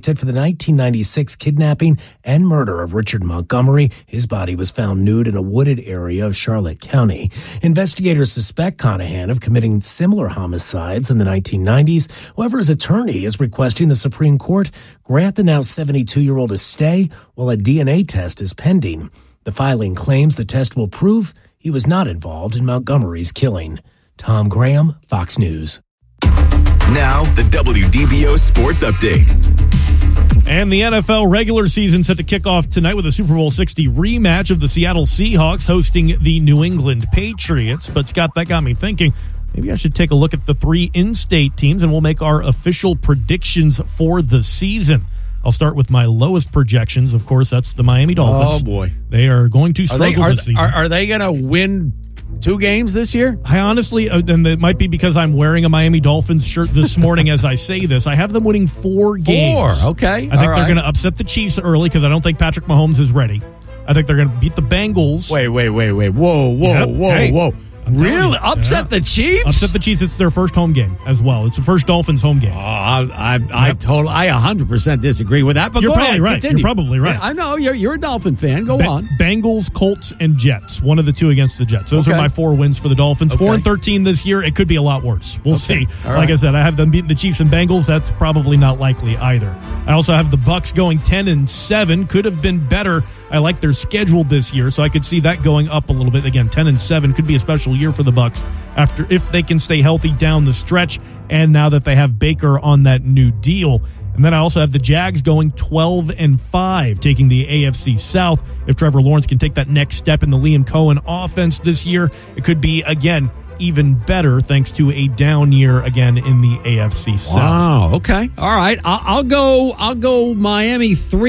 convicted for the 1996 kidnapping and murder of Richard Montgomery. His body was found nude in a wooded area of Charlotte County. Investigators suspect Conahan of committing similar homicides in the 1990s. However, his attorney is requesting the Supreme Court grant the now 72-year-old a stay while a DNA test is pending. The filing claims the test will prove he was not involved in Montgomery's killing. Tom Graham, Fox News. Now, the WDBO Sports Update. And the NFL regular season set to kick off tonight with a Super Bowl 60 rematch of the Seattle Seahawks hosting the New England Patriots. But, Scott, that got me thinking, maybe I should take a look at the 3 in-state teams, and we'll make our official predictions for the season. I'll start with my lowest projections. Of course, that's the Miami Dolphins. Oh, boy. They are going to struggle this season. Are they going to win 2 games this year? I honestly, and it might be because I'm wearing a Miami Dolphins shirt this morning as I say this, I have them winning 4 games. 4, okay. I think they're going to upset the Chiefs early because I don't think Patrick Mahomes is ready. I think they're going to beat the Bengals. Wait. Whoa. Really? Upset the Chiefs? Upset the Chiefs. It's their first home game as well. It's the first Dolphins home game. I 100% disagree with that. But you're go probably ahead, right. continue. You're probably right. Yeah, I know you're a Dolphin fan. Go on. Bengals, Colts, and Jets. One of the 2 against the Jets. Those are my 4 wins for the Dolphins. 4-13 this year. It could be a lot worse. We'll see. Like I said, I have them beating the Chiefs and Bengals. That's probably not likely either. I also have the Bucks going 10-7. Could have been better. I like their schedule this year, so I could see that going up a little bit. Again, 10-7 could be a special year for the Bucks if they can stay healthy down the stretch, and now that they have Baker on that new deal. And then I also have the Jags going 12-5, taking the AFC South. If Trevor Lawrence can take that next step in the Liam Cohen offense this year, it could be, again, even better thanks to a down year again in the AFC South. Wow, okay. All right. I'll go Miami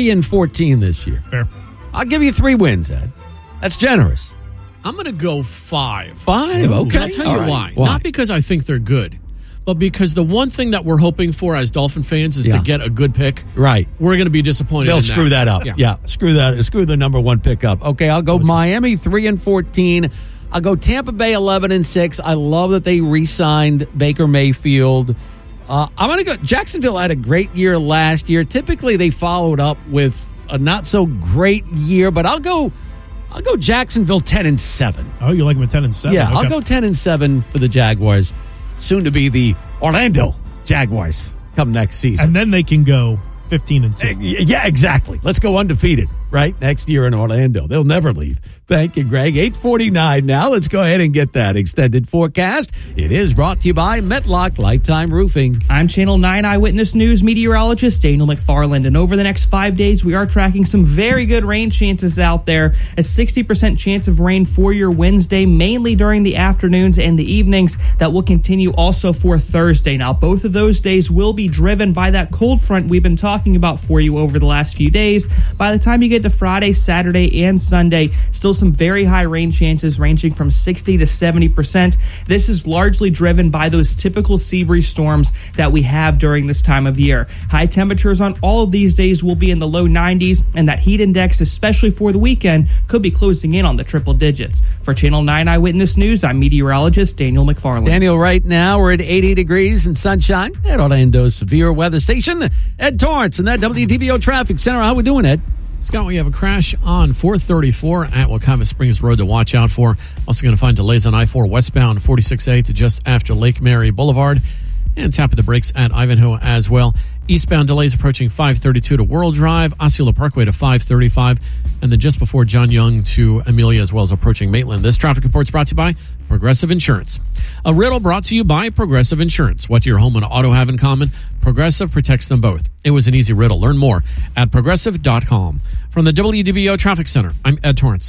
3-14 this year. Fair. I'll give you 3 wins, Ed. That's generous. I'm going to go 5. 5, okay. And I'll tell you why. Not because I think they're good, but because the one thing that we're hoping for as Dolphin fans is to get a good pick. Right. We're going to be disappointed. They'll screw that up. Yeah. Screw the number 1 pick up. Okay, I'll go Miami 3-14. I'll go Tampa Bay 11-6. I love that they re-signed Baker Mayfield. I'm going to go. Jacksonville had a great year last year. Typically, they followed up with a not so great year, but I'll go Jacksonville 10-7. Oh, you like them at 10-7? Yeah, okay. I'll go 10-7 for the Jaguars. Soon to be the Orlando Jaguars come next season. And then they can go 15-2. Yeah, exactly. Let's go undefeated, right? Next year in Orlando. They'll never leave. Thank you, Greg. 8:49 now. Let's go ahead and get that extended forecast. It is brought to you by Metlock Lifetime Roofing. I'm Channel 9 Eyewitness News meteorologist Daniel McFarland, and over the next 5 days, we are tracking some very good rain chances out there. A 60% chance of rain for your Wednesday, mainly during the afternoons and the evenings. That will continue also for Thursday. Now, both of those days will be driven by that cold front we've been talking about for you over the last few days. By the time you get to Friday, Saturday, and Sunday, still some very high rain chances ranging from 60 to 70%. This is largely driven by those typical sea breeze storms that we have during this time of year. High temperatures on all of these days will be in the low 90s, and that heat index, especially for the weekend, could be closing in on the triple digits. For Channel 9 Eyewitness News, I'm meteorologist Daniel McFarland. Daniel, right now we're at 80 degrees and sunshine at Orlando's severe weather station. Ed Torrance in that WDBO Traffic Center. How we doing, Ed? Scott, we have a crash on 434 at Wakama Springs Road to watch out for. Also going to find delays on I-4 westbound 46A to just after Lake Mary Boulevard. And tap of the brakes at Ivanhoe as well. Eastbound delays approaching 532 to World Drive, Osceola Parkway to 535, and then just before John Young to Amelia as well as approaching Maitland. This traffic report is brought to you by Progressive Insurance. A riddle brought to you by Progressive Insurance. What do your home and auto have in common? Progressive protects them both. It was an easy riddle. Learn more at progressive.com. From the WDBO Traffic Center, I'm Ed Torrance.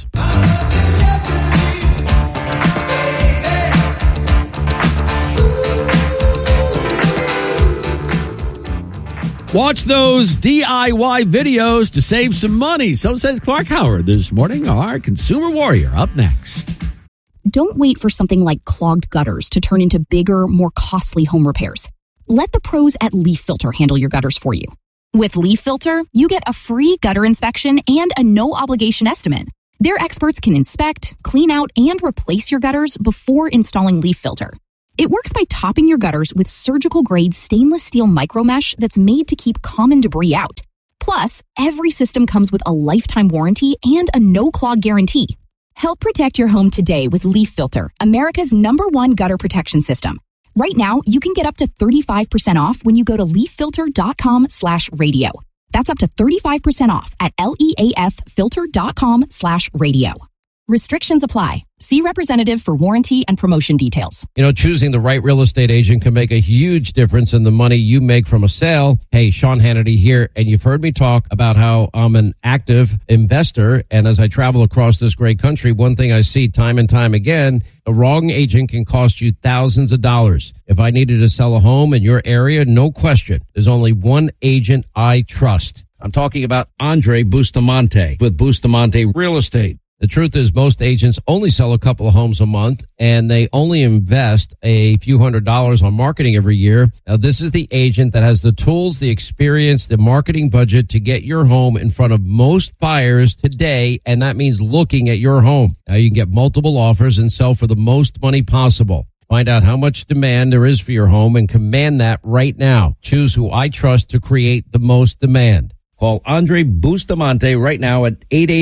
Watch those DIY videos to save some money. So says Clark Howard this morning, our consumer warrior. Up next. Don't wait for something like clogged gutters to turn into bigger, more costly home repairs. Let the pros at Leaf Filter handle your gutters for you. With Leaf Filter, you get a free gutter inspection and a no-obligation estimate. Their experts can inspect, clean out, and replace your gutters before installing Leaf Filter. It works by topping your gutters with surgical-grade stainless steel micromesh that's made to keep common debris out. Plus, every system comes with a lifetime warranty and a no-clog guarantee. Help protect your home today with Leaf Filter, America's #1 gutter protection system. Right now, you can get up to 35% off when you go to leaffilter.com/radio. That's up to 35% off at leaffilter.com/radio. Restrictions apply. See representative for warranty and promotion details. Choosing the right real estate agent can make a huge difference in the money you make from a sale. Hey, Sean Hannity here, and you've heard me talk about how I'm an active investor, and as I travel across this great country, one thing I see time and time again, a wrong agent can cost you thousands of dollars. If I needed to sell a home in your area, no question, there's only one agent I trust. I'm talking about Andre Bustamante with Bustamante Real Estate. The truth is most agents only sell a couple of homes a month, and they only invest a few $100s on marketing every year. Now, this is the agent that has the tools, the experience, the marketing budget to get your home in front of most buyers today, and that means looking at your home. Now, you can get multiple offers and sell for the most money possible. Find out how much demand there is for your home and command that right now. Choose who I trust to create the most demand. Call Andre Bustamante right now at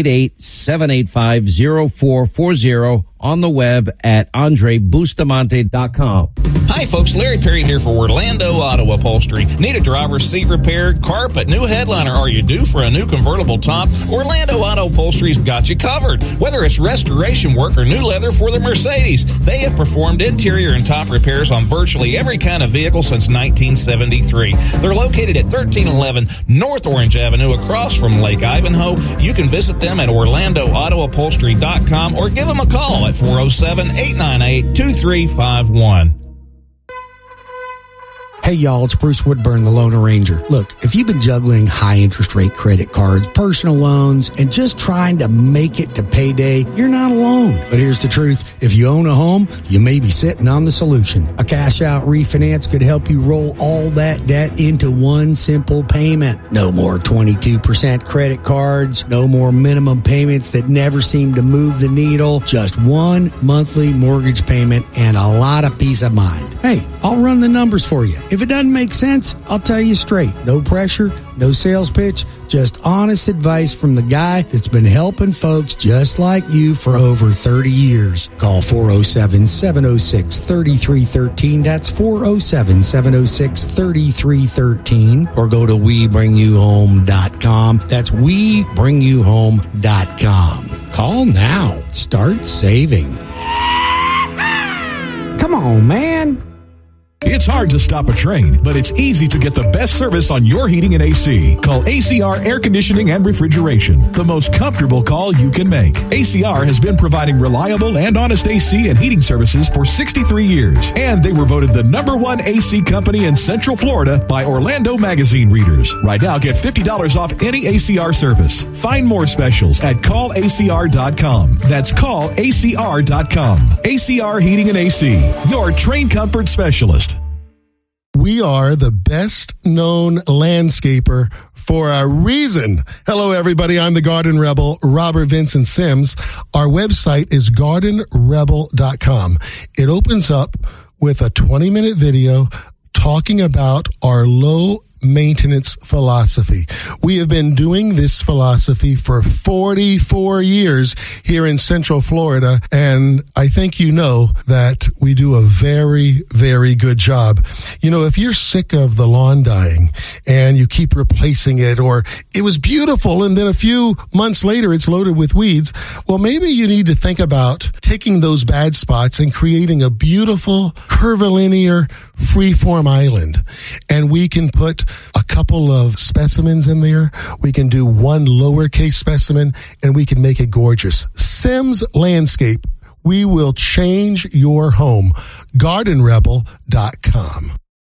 888-785-0440 on the web at andrebustamante.com. Hi, folks. Larry Perry here for Orlando Auto Upholstery. Need a driver's seat repaired, carpet, new headliner, or you due for a new convertible top? Orlando Auto Upholstery's got you covered. Whether it's restoration work or new leather for the Mercedes, they have performed interior and top repairs on virtually every kind of vehicle since 1973. They're located at 1311 North Orange Avenue across from Lake Ivanhoe. You can visit them at OrlandoAutoUpholstery.com or give them a call at 407-898-2351. Hey, y'all, it's Bruce Woodburn, the Loaner Ranger. Look, if you've been juggling high interest rate credit cards, personal loans, and just trying to make it to payday, you're not alone. But here's the truth. If you own a home, you may be sitting on the solution. A cash out refinance could help you roll all that debt into one simple payment. No more 22% credit cards, no more minimum payments that never seem to move the needle, just one monthly mortgage payment and a lot of peace of mind. Hey, I'll run the numbers for you. If it doesn't make sense, I'll tell you straight. No pressure, no sales pitch, just honest advice from the guy that's been helping folks just like you for over 30 years. Call 407-706-3313. That's 407-706-3313. Or go to WeBringYouHome.com. That's WeBringYouHome.com. Call now. Start saving. Come on, man. It's hard to stop a train, but it's easy to get the best service on your heating and AC. Call ACR Air Conditioning and Refrigeration, the most comfortable call you can make. ACR has been providing reliable and honest AC and heating services for 63 years, and they were voted the #1 AC company in Central Florida by Orlando Magazine readers. Right now, get $50 off any ACR service. Find more specials at callacr.com. That's callacr.com. ACR Heating and AC, your train comfort specialist. We are the best known landscaper for a reason. Hello, everybody. I'm the Garden Rebel, Robert Vincent Sims. Our website is gardenrebel.com. It opens up with a 20-minute video talking about our low maintenance philosophy. We have been doing this philosophy for 44 years here in Central Florida, and I think you know that we do a very, very good job. You know, if you're sick of the lawn dying and you keep replacing it, or it was beautiful and then a few months later it's loaded with weeds, well, maybe you need to think about taking those bad spots and creating a beautiful curvilinear freeform island. And we can put a couple of specimens in there. We can do one lowercase specimen, and we can make it gorgeous. Sims Landscape. We will change your home. GardenRebel.com.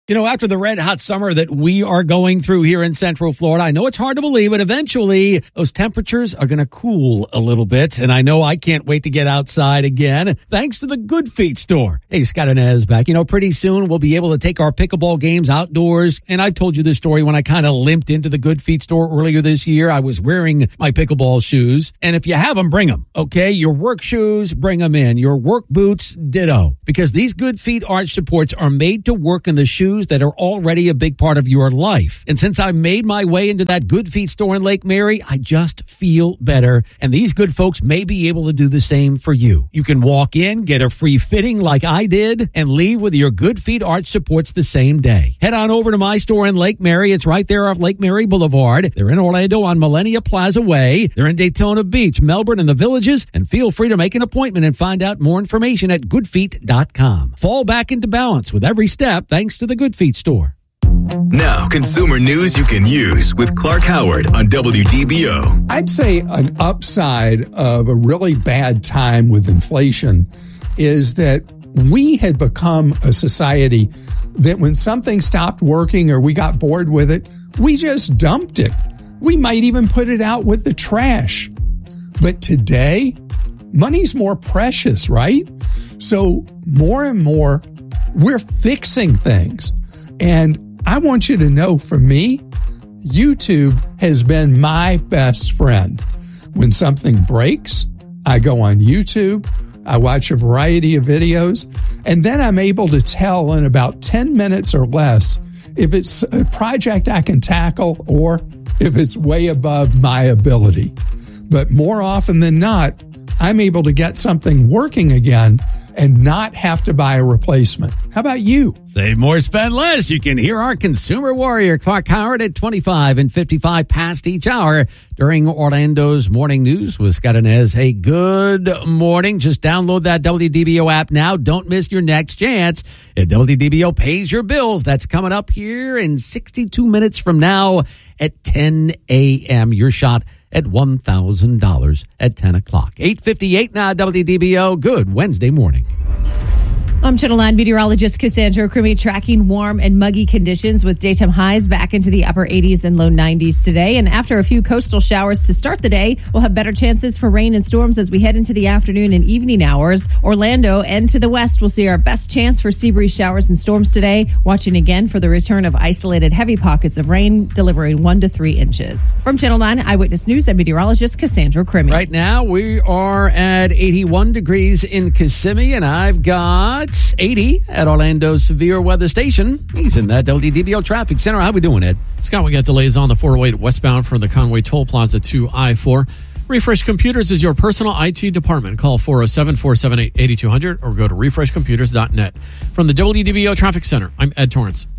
You know, after the red hot summer that we are going through here in Central Florida, I know it's hard to believe, but eventually those temperatures are going to cool a little bit. And I know I can't wait to get outside again, thanks to the Good Feet store. Hey, Scott Inez back. You know, pretty soon we'll be able to take our pickleball games outdoors. And I've told you this story when I kind of limped into the Good Feet store earlier this year. I was wearing my pickleball shoes. And if you have them, bring them, okay? Your work shoes, bring them in. Your work boots, ditto. Because these Good Feet arch supports are made to work in the shoes that are already a big part of your life. And since I made my way into that Good Feet store in Lake Mary, I just feel better. And these good folks may be able to do the same for you. You can walk in, get a free fitting like I did, and leave with your Good Feet arch supports the same day. Head on over to my store in Lake Mary. It's right there off Lake Mary Boulevard. They're in Orlando on Millennia Plaza Way. They're in Daytona Beach, Melbourne, and the Villages. And feel free to make an appointment and find out more information at goodfeet.com. Fall back into balance with every step thanks to the Good Feet store. Now, consumer news you can use with Clark Howard on WDBO. I'd say an upside of a really bad time with inflation is that we had become a society that when something stopped working or we got bored with it, we just dumped it. We might even put it out with the trash. But today, money's more precious, right? So more and more, we're fixing things. And I want you to know, for me, YouTube has been my best friend. When something breaks, I go on YouTube, I watch a variety of videos, and then I'm able to tell in about 10 minutes or less if it's a project I can tackle or if it's way above my ability. But more often than not, I'm able to get something working again and not have to buy a replacement. How about you? Save more, spend less. You can hear our consumer warrior, Clark Howard, at 25 and 55 past each hour during Orlando's Morning News with Scott Inez. Hey, good morning. Just download that WDBO app now. Don't miss your next chance at WDBO Pays Your Bills. That's coming up here in 62 minutes from now at 10 a.m. Your shot at $1,000 at 10 o'clock. 8:58 now, WDBO. Good Wednesday morning. I'm Channel 9 meteorologist Cassandra Crimi, tracking warm and muggy conditions with daytime highs back into the upper 80s and low 90s today. And after a few coastal showers to start the day, we'll have better chances for rain and storms as we head into the afternoon and evening hours. Orlando and to the west, we'll see our best chance for sea breeze showers and storms today. Watching again for the return of isolated heavy pockets of rain, delivering 1 to 3 inches. From Channel 9 Eyewitness News, I'm meteorologist Cassandra Crimi. Right now, we are at 81 degrees in Kissimmee, and I've got 80 at Orlando's Severe Weather Station. He's in that WDBO Traffic Center. How we doing, Ed? Scott, we got delays on the 408 westbound from the Conway Toll Plaza to I-4. Refresh Computers is your personal IT department. Call 407-478-8200 or go to refreshcomputers.net. From the WDBO Traffic Center, I'm Ed Torrance.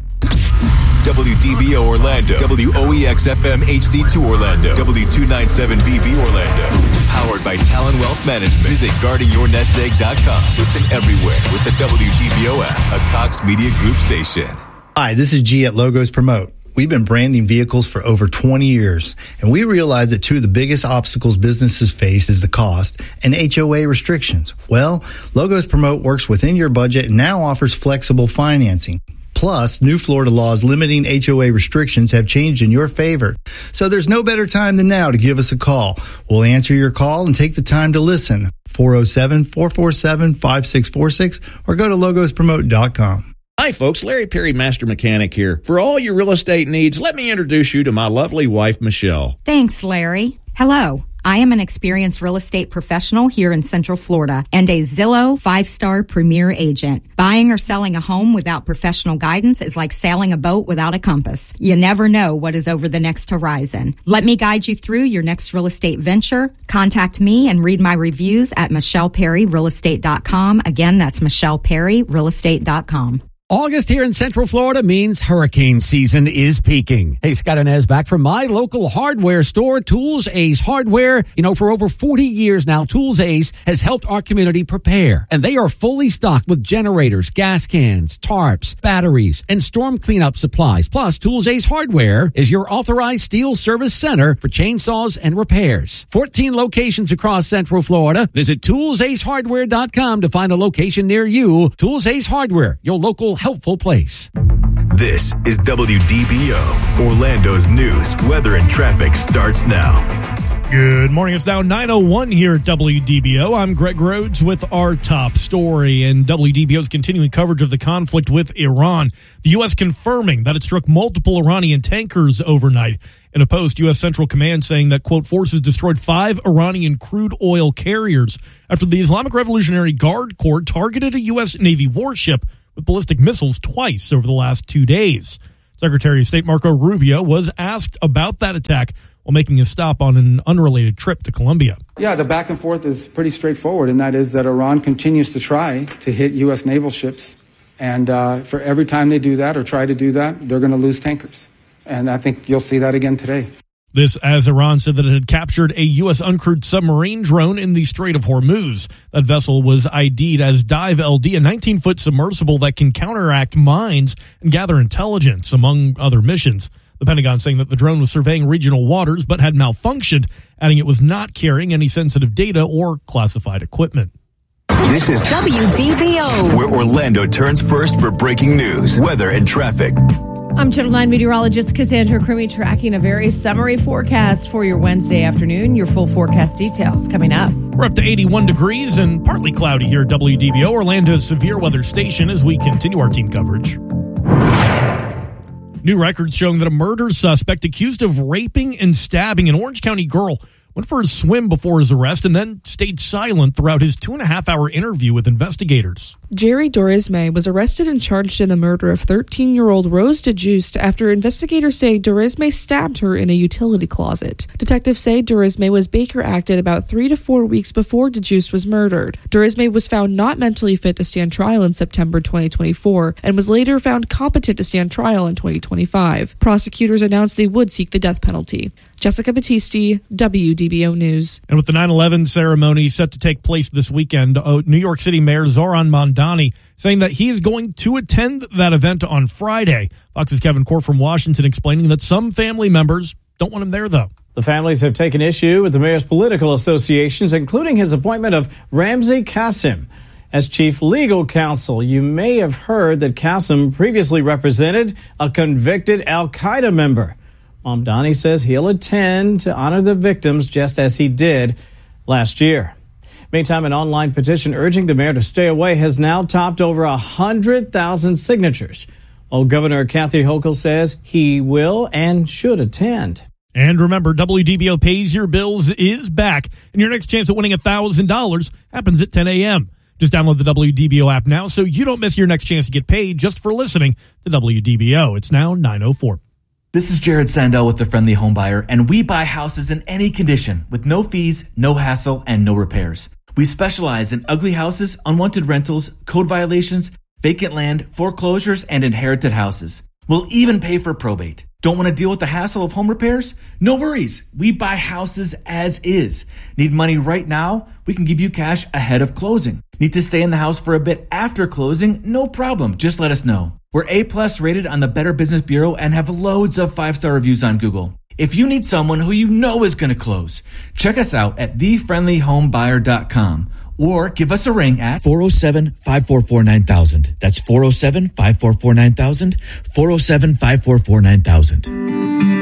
WDBO Orlando, WOEX-FM HD2 Orlando, W297BB Orlando. Powered by Talon Wealth Management. Visit guardingyournestegg.com. Listen everywhere with the WDBO app, a Cox Media Group station. Hi, this is G at Logos Promote. We've been branding vehicles for over 20 years, and we realize that two of the biggest obstacles businesses face is the cost and HOA restrictions. Well, Logos Promote works within your budget and now offers flexible financing. Plus, new Florida laws limiting HOA restrictions have changed in your favor. So there's no better time than now to give us a call. We'll answer your call and take the time to listen. 407-447-5646 or go to logospromote.com. Hi, folks. Larry Perry, Master Mechanic here. For all your real estate needs, let me introduce you to my lovely wife, Michelle. Thanks, Larry. Hello. I am an experienced real estate professional here in Central Florida and a Zillow 5-star premier agent. Buying or selling a home without professional guidance is like sailing a boat without a compass. You never know what is over the next horizon. Let me guide you through your next real estate venture. Contact me and read my reviews at MichellePerryRealestate.com. Again, that's MichellePerryRealestate.com. August here in Central Florida means hurricane season is peaking. Hey, Scott Inez back from my local hardware store, Tools Ace Hardware. You know, for over 40 years now, Tools Ace has helped our community prepare. And they are fully stocked with generators, gas cans, tarps, batteries, and storm cleanup supplies. Plus, Tools Ace Hardware is your authorized steel service center for chainsaws and repairs. 14 locations across Central Florida. Visit ToolsAceHardware.com to find a location near you. Tools Ace Hardware, your local helpful place. This is WDBO. Orlando's news, weather, and traffic starts now. Good morning. It's now 9:01 here at WDBO. I'm Greg Rhodes with our top story, and WDBO's continuing coverage of the conflict with Iran. The U.S. confirming that it struck multiple Iranian tankers overnight. In a post, U.S. Central Command saying that, quote, forces destroyed 5 Iranian crude oil carriers after the Islamic Revolutionary Guard Corps targeted a U.S. Navy warship with ballistic missiles twice over the last 2 days. Secretary of State Marco Rubio was asked about that attack while making a stop on an unrelated trip to Colombia. Yeah, the back and forth is pretty straightforward, and that is that Iran continues to try to hit U.S. naval ships. And for every time they do that or try to do that, they're going to lose tankers. And I think you'll see that again today. This as Iran said that it had captured a U.S. uncrewed submarine drone in the Strait of Hormuz. That vessel was ID'd as Dive LD, a 19-foot submersible that can counteract mines and gather intelligence, among other missions. The Pentagon saying that the drone was surveying regional waters but had malfunctioned, adding it was not carrying any sensitive data or classified equipment. This is WDBO, where Orlando turns first for breaking news, weather, and traffic. I'm Channel 9 meteorologist Cassandra Crummy, tracking a very summary forecast for your Wednesday afternoon. Your full forecast details coming up. We're up to 81 degrees and partly cloudy here at WDBO, Orlando's severe weather station, as we continue our team coverage. New records showing that a murder suspect accused of raping and stabbing an Orange County girl went for a swim before his arrest and then stayed silent throughout his 2.5-hour interview with investigators. Jerry Dorisme was arrested and charged in the murder of 13-year-old Rose DeJuiced after investigators say Dorisme stabbed her in a utility closet. Detectives say Dorisme was Baker acted about 3 to 4 weeks before DeJuiced was murdered. Dorisme was found not mentally fit to stand trial in September 2024 and was later found competent to stand trial in 2025. Prosecutors announced they would seek the death penalty. Jessica Battisti, WDBO News. And with the 9/11 ceremony set to take place this weekend, New York City Mayor Zoran Mondani saying that he is going to attend that event on Friday. Fox's Kevin Core from Washington explaining that some family members don't want him there, though. The families have taken issue with the mayor's political associations, including his appointment of Ramzi Qasem as chief legal counsel. You may have heard that Qasem previously represented a convicted al-Qaeda member. Mamdani says he'll attend to honor the victims just as he did last year. Meantime, an online petition urging the mayor to stay away has now topped over 100,000 signatures. Old Governor Kathy Hochul says he will and should attend. And remember, WDBO Pays Your Bills is back, and your next chance at winning $1,000 happens at 10 a.m. Just download the WDBO app now so you don't miss your next chance to get paid just for listening to WDBO. It's now 9:04. This is Jared Sandell with The Friendly Home Buyer, and we buy houses in any condition with no fees, no hassle, and no repairs. We specialize in ugly houses, unwanted rentals, code violations, vacant land, foreclosures, and inherited houses. We'll even pay for probate. Don't want to deal with the hassle of home repairs? No worries. We buy houses as is. Need money right now? We can give you cash ahead of closing. Need to stay in the house for a bit after closing? No problem. Just let us know. We're A+ rated on the Better Business Bureau and have loads of 5-star reviews on Google. If you need someone who you know is going to close, check us out at thefriendlyhomebuyer.com or give us a ring at 407-544-9000. That's 407-544-9000, 407-544-9000.